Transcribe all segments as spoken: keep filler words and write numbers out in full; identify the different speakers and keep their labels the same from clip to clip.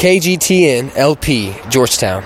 Speaker 1: K G T N L P, Georgetown.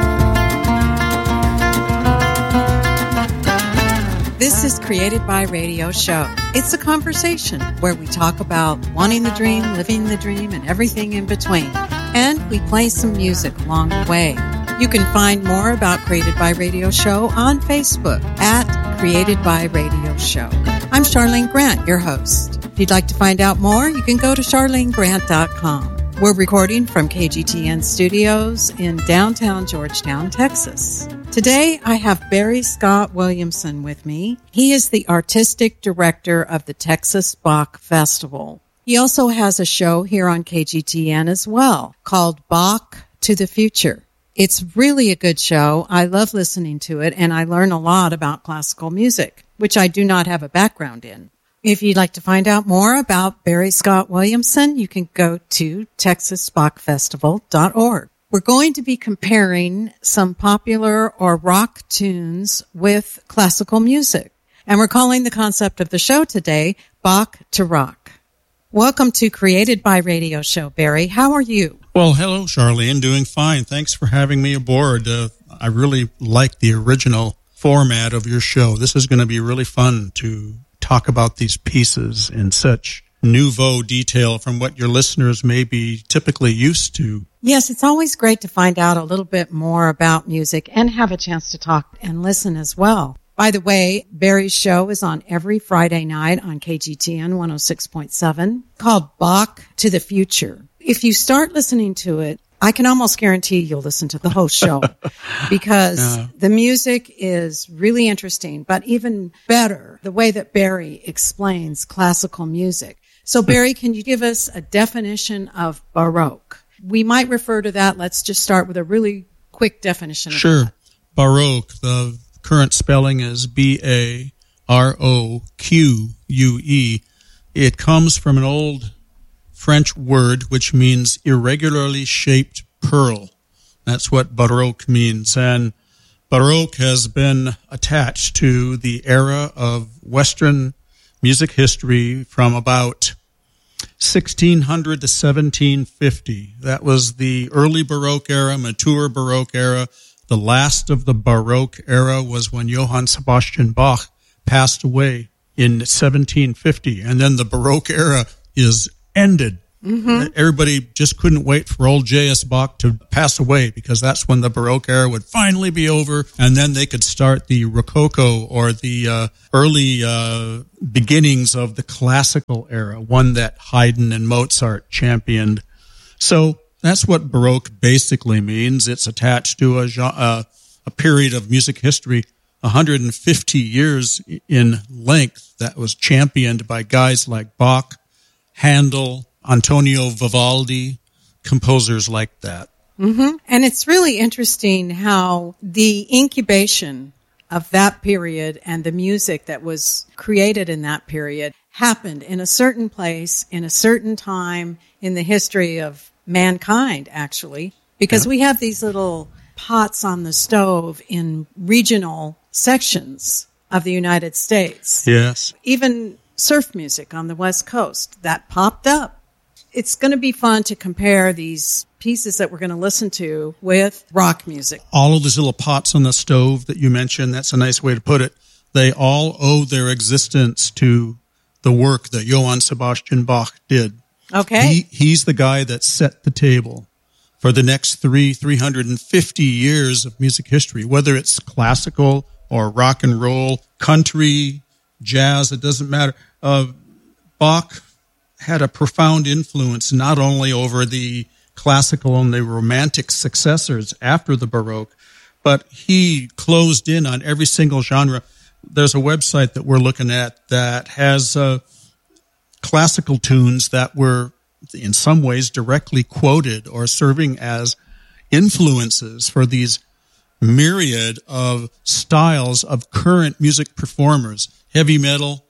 Speaker 2: This is Created by Radio Show. It's a conversation where we talk about wanting the dream, living the dream, and everything in between. And we play some music along the way. You can find more about Created by Radio Show on Facebook at Created by Radio Show. I'm Charlene Grant, your host. If you'd like to find out more, you can go to charlene grant dot com. We're recording from K G T N Studios in downtown Georgetown, Texas. Today, I have Barry Scott Williamson with me. He is the artistic director of the Texas Bach Festival. He also has a show here on K G T N as well called Bach to the Future. It's really a good show. I love listening to it, and I learn a lot about classical music, which I do not have a background in. If you'd like to find out more about Barry Scott Williamson, you can go to texas bach festival dot org. We're going to be comparing some popular or rock tunes with classical music. And we're calling the concept of the show today, Bach to Rock. Welcome to Created by Radio Show, Barry. How are you?
Speaker 3: Well, hello, Charlene. Doing fine. Thanks for having me aboard. Uh, I really like the original format of your show. This is going to be really fun to talk about these pieces in such nouveau detail from what your listeners may be typically used to.
Speaker 2: Yes, it's always great to find out a little bit more about music and have a chance to talk and listen as well. By the way, Barry's show is on every Friday night on K G T N one oh six point seven called Bach to the Future. If you start listening to it, I can almost guarantee you'll listen to the whole show because yeah. the music is really interesting, but even better, the way that Barry explains classical music. So, Barry, can you give us a definition of Baroque? We might refer to that. Let's just start with a really quick definition of
Speaker 3: Sure.
Speaker 2: that.
Speaker 3: Baroque, the current spelling is B A R O Q U E. It comes from an old French word which means irregularly shaped pearl. That's what Baroque means. And Baroque has been attached to the era of Western music history from about sixteen hundred to seventeen fifty. That was the early Baroque era, mature Baroque era. The last of the Baroque era was when Johann Sebastian Bach passed away in seventeen fifty. And then the Baroque era is ended. Mm-hmm. Everybody just couldn't wait for old J S Bach to pass away because that's when the Baroque era would finally be over, and then they could start the Rococo or the uh, early uh, beginnings of the classical era, one that Haydn and Mozart championed. So that's what Baroque basically means. It's attached to a, uh, a period of music history one hundred fifty years in length that was championed by guys like Bach, Handel, Antonio Vivaldi, composers like that.
Speaker 2: Mm-hmm. And it's really interesting how the incubation of that period and the music that was created in that period happened in a certain place, in a certain time in the history of mankind, actually, because yeah. we have these little pots on the stove in regional sections of the United States.
Speaker 3: Yes.
Speaker 2: Even surf music on the West Coast that popped up. It's going to be fun to compare these pieces that we're going to listen to with rock music.
Speaker 3: All of those little pots on the stove that you mentioned, that's a nice way to put it. They all owe their existence to the work that Johann Sebastian Bach did.
Speaker 2: Okay.
Speaker 3: He, he's the guy that set the table for the next three, three hundred fifty years of music history, whether it's classical or rock and roll, country, jazz, it doesn't matter. Uh, Bach had a profound influence not only over the classical and the romantic successors after the Baroque, but he closed in on every single genre. There's a website that we're looking at that has uh, classical tunes that were in some ways directly quoted or serving as influences for these myriad of styles of current music performers, heavy metal,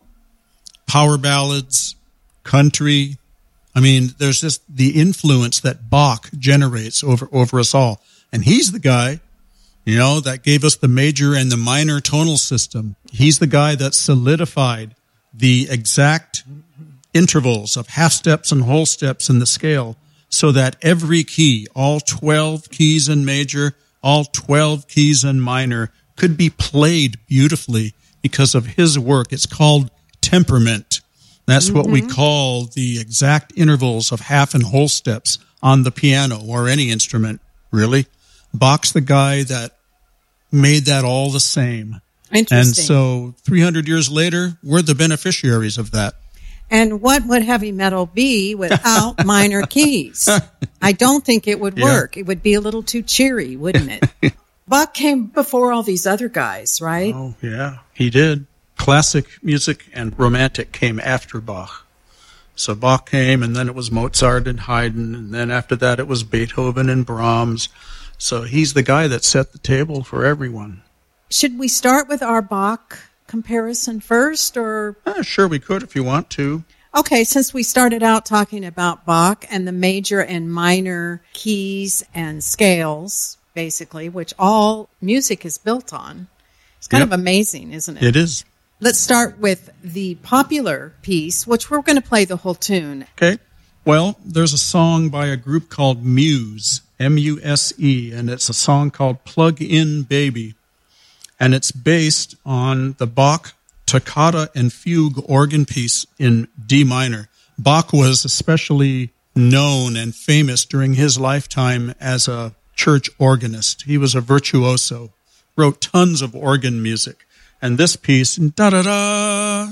Speaker 3: power ballads, country. I mean, there's just the influence that Bach generates over, over us all. And he's the guy, you know, that gave us the major and the minor tonal system. He's the guy that solidified the exact intervals of half steps and whole steps in the scale so that every key, all twelve keys in major, all twelve keys in minor, could be played beautifully because of his work. It's called temperament. That's mm-hmm. what we call the exact intervals of half and whole steps on the piano or any instrument, really. Bach's the guy that made that all the same.
Speaker 2: Interesting.
Speaker 3: And so three hundred years later, we're the beneficiaries of that.
Speaker 2: And what would heavy metal be without minor keys? I don't think it would work. Yeah. It would be a little too cheery, wouldn't it? Bach came before all these other guys, right?
Speaker 3: Oh, yeah, he did. Classic music and romantic came after Bach. So Bach came, and then it was Mozart and Haydn, and then after that it was Beethoven and Brahms. So he's the guy that set the table for everyone.
Speaker 2: Should we start with our Bach comparison first, or?
Speaker 3: Uh, sure, we could if you want to.
Speaker 2: Okay, since we started out talking about Bach and the major and minor keys and scales, basically, which all music is built on. It's kind yep. of amazing, isn't it?
Speaker 3: It is.
Speaker 2: Let's start with the popular piece, which we're going to play the whole tune.
Speaker 3: Okay. Well, there's a song by a group called Muse, M U S E, and it's a song called Plug In Baby. And it's based on the Bach Toccata and Fugue organ piece in D minor. Bach was especially known and famous during his lifetime as a church organist. He was a virtuoso, wrote tons of organ music. And this piece, da-da-da,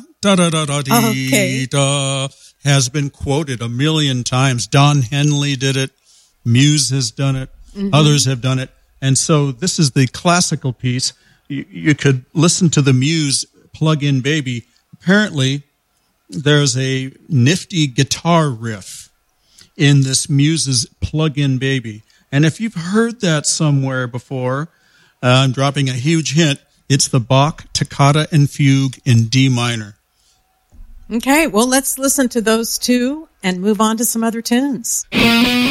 Speaker 3: da-da-da-da-dee-da, has been quoted a million times. Don Henley did it. Muse has done it. Mm-hmm. Others have done it. And so this is the classical piece. You, you could listen to the Muse Plug In Baby. Apparently, there's a nifty guitar riff in this Muse's Plug In Baby. And if you've heard that somewhere before, uh, I'm dropping a huge hint. It's the Bach Toccata and Fugue in D minor.
Speaker 2: Okay, well, let's listen to those two and move on to some other tunes.